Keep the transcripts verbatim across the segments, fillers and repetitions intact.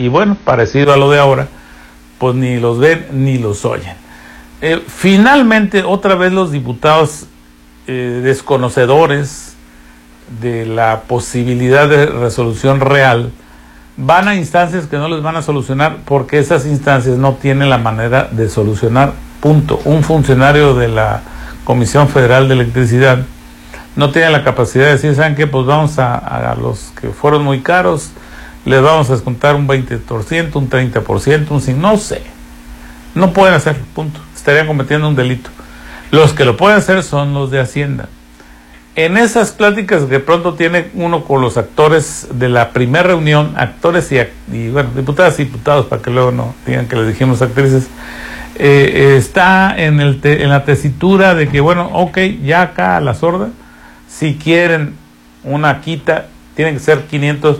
y bueno, parecido a lo de ahora, pues ni los ven ni los oyen. Eh, finalmente, otra vez los diputados eh, desconocedores de la posibilidad de resolución real van a instancias que no les van a solucionar, porque esas instancias no tienen la manera de solucionar, punto. Un funcionario de la Comisión Federal de Electricidad no tiene la capacidad de decir, ¿saben qué? Pues vamos a, a los que fueron muy caros, les vamos a descontar un veinte por ciento, un treinta por ciento, un cinco por ciento, no sé. No pueden hacerlo, punto. Estarían cometiendo un delito. Los que lo pueden hacer son los de Hacienda. En esas pláticas que de pronto tiene uno con los actores de la primera reunión, actores y, y bueno, diputadas y diputados, para que luego no digan que les dijimos actrices, eh, está en, el te, en la tesitura de que, bueno, ok, ya acá a la sorda, si quieren una quita, tienen que ser quinientos,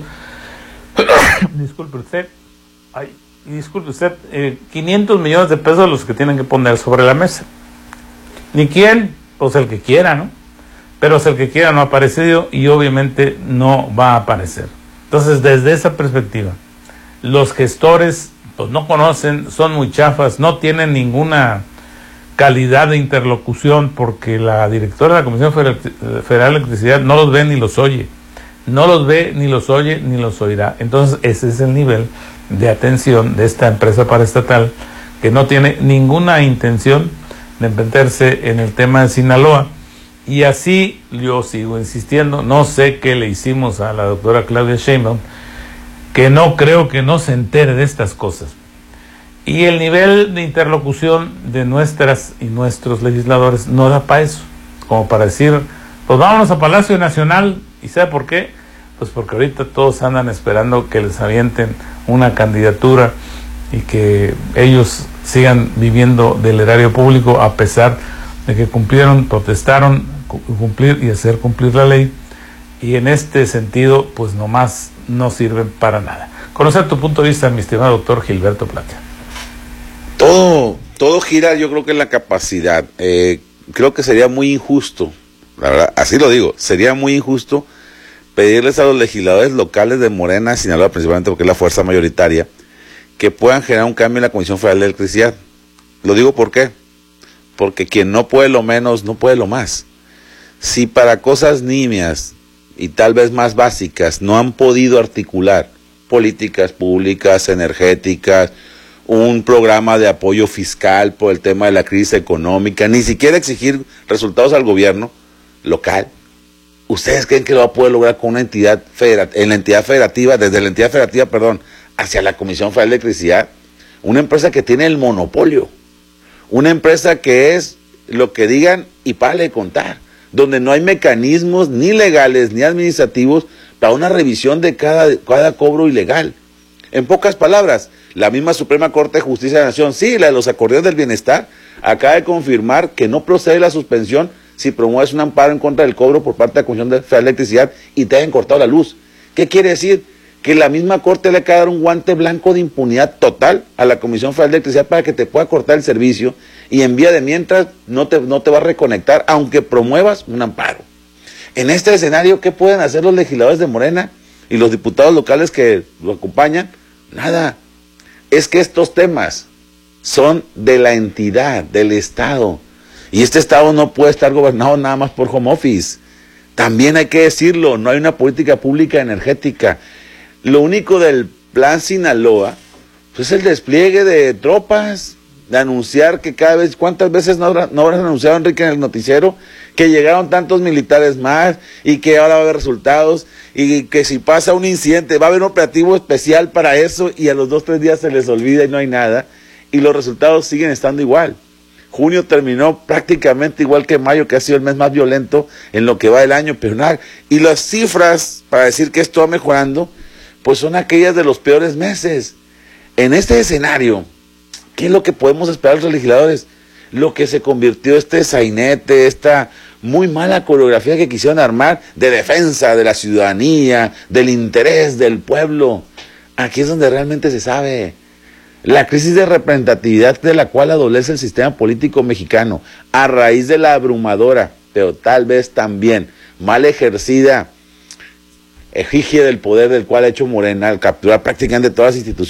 disculpe usted, ay, disculpe usted, eh, quinientos millones de pesos los que tienen que poner sobre la mesa. ¿Ni quién? Pues el que quiera, ¿no? Pero si el que quiera no ha aparecido y obviamente no va a aparecer. Entonces, desde esa perspectiva, los gestores pues no conocen, son muy chafas, no tienen ninguna calidad de interlocución, porque la directora de la Comisión Federal de Electricidad no los ve ni los oye. No los ve, ni los oye, ni los oirá. Entonces, ese es el nivel de atención de esta empresa paraestatal, que no tiene ninguna intención de meterse en el tema de Sinaloa. Y así yo sigo insistiendo, no sé qué le hicimos a la doctora Claudia Sheinbaum, que no creo que no se entere de estas cosas. Y el nivel de interlocución de nuestras y nuestros legisladores no da para eso, como para decir, pues vámonos a Palacio Nacional. ¿Y sabe por qué? Pues porque ahorita todos andan esperando que les avienten una candidatura y que ellos sigan viviendo del erario público, a pesar de que cumplieron, protestaron, cumplir y hacer cumplir la ley, y en este sentido, pues nomás no sirven para nada. Conocer tu punto de vista, mi estimado doctor Gilberto Plata. Todo, todo gira, yo creo que en la capacidad. Eh, creo que sería muy injusto, la verdad, así lo digo, sería muy injusto pedirles a los legisladores locales de Morena, Sinaloa principalmente, porque es la fuerza mayoritaria, que puedan generar un cambio en la Comisión Federal de Electricidad. Lo digo ¿por qué? Porque quien no puede lo menos, no puede lo más. Si para cosas nimias y tal vez más básicas no han podido articular políticas públicas, energéticas, un programa de apoyo fiscal por el tema de la crisis económica, ni siquiera exigir resultados al gobierno local, ¿ustedes creen que lo va a poder lograr con una entidad federativa, en la entidad federativa, desde la entidad federativa, perdón, hacia la Comisión Federal de Electricidad? Una empresa que tiene el monopolio, una empresa que es lo que digan y pare de contar, donde no hay mecanismos ni legales ni administrativos para una revisión de cada, cada cobro ilegal. En pocas palabras, la misma Suprema Corte de Justicia de la Nación, sí, la de los acordeones del bienestar, acaba de confirmar que no procede la suspensión si promueves un amparo en contra del cobro por parte de la Comisión Federal de Electricidad y te hayan cortado la luz. ¿Qué quiere decir? Que la misma Corte le acaba de dar un guante blanco de impunidad total a la Comisión Federal de Electricidad para que te pueda cortar el servicio, y en vía de mientras no te, no te va a reconectar, aunque promuevas un amparo. En este escenario, ¿qué pueden hacer los legisladores de Morena y los diputados locales que lo acompañan? Nada. Es que estos temas son de la entidad, del Estado, y este Estado no puede estar gobernado nada más por home office. También hay que decirlo, no hay una política pública energética. Lo único del plan Sinaloa, pues es el despliegue de tropas, de anunciar que cada vez, ¿cuántas veces no, habrá, no habrás anunciado, Enrique, en el noticiero, que llegaron tantos militares más y que ahora va a haber resultados, y que si pasa un incidente va a haber un operativo especial para eso, y a los dos, tres días se les olvida y no hay nada, y los resultados siguen estando igual? Junio terminó prácticamente igual que mayo, que ha sido el mes más violento en lo que va del año, pero nada, y las cifras para decir que esto va mejorando, pues son aquellas de los peores meses. En este escenario, ¿qué es lo que podemos esperar los legisladores? Lo que se convirtió este sainete, esta muy mala coreografía que quisieron armar de defensa de la ciudadanía, del interés del pueblo. Aquí es donde realmente se sabe la crisis de representatividad de la cual adolece el sistema político mexicano, a raíz de la abrumadora, pero tal vez también mal ejercida efigie del poder del cual ha hecho Morena al capturar prácticamente todas las instituciones